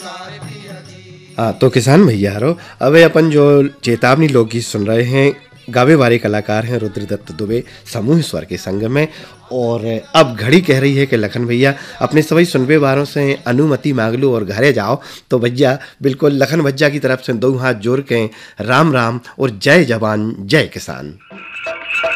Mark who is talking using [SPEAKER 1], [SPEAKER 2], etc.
[SPEAKER 1] तो किसान भैया रो अब अपन जो चेतावनी लोकगीत सुन रहे हैं, गावे वाले कलाकार हैं रुद्रदत्त दुबे समूह स्वर के संग में। और अब घड़ी कह रही है कि लखन भैया अपने सभी सुनबे वालों से अनुमति मांग लो और घरे जाओ। तो भैया बिल्कुल लखन भज्जा की तरफ से दो हाथ जोड़ के राम राम और जय जवान जय किसान।